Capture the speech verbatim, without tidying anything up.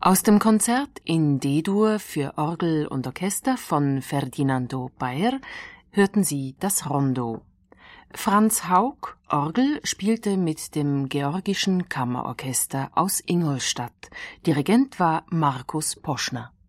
Aus dem Konzert in D-Dur für Orgel und Orchester von Ferdinando Baer hörten Sie das Rondo. Franz Haug, Orgel, spielte mit dem Georgischen Kammerorchester aus Ingolstadt. Dirigent war Markus Poschner.